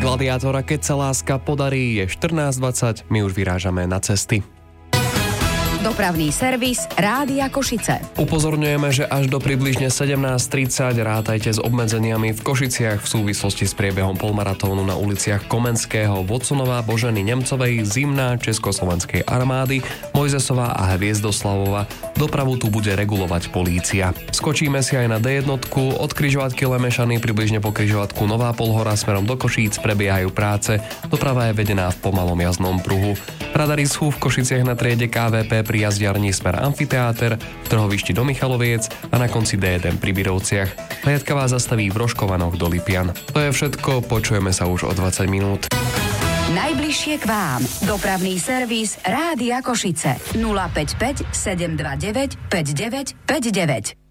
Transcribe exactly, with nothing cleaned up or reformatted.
Gladiátora Keď sa láska podarí je štrnásť dvadsať, my už vyrážame na cesty. Dopravný servis Rádia Košice. Upozorňujeme, že až do približne sedemnásť tridsať rátajte s obmedzeniami v Košiciach v súvislosti s priebehom polmaratónu na uliciach Komenského, Vocunova, Boženy Nemcovej, Zimná, Československej armády, Mojzesova a Hviezdoslavova. Dopravu tu bude regulovať polícia. Skočíme si aj na dé jedna, od križovatky Lemešany približne po križovatku Nová Polhora smerom do Košíc prebiehajú práce, doprava je vedená v pomalom jazdnom pruhu. Radary sú v Košiciach na triede ká vé pé pri jazdiarni smer Amfiteáter, v Trhovišti do Michaloviec a na konci dé jeden pri Birovciach. Hliadka vás zastaví v Rožkovanoch do Lipian. To je všetko, počujeme sa už o dvadsať minút. Najbližšie k vám. Dopravný servis Rádia Košice. nula päť päť sedem dva deväť päť deväť päť deväť.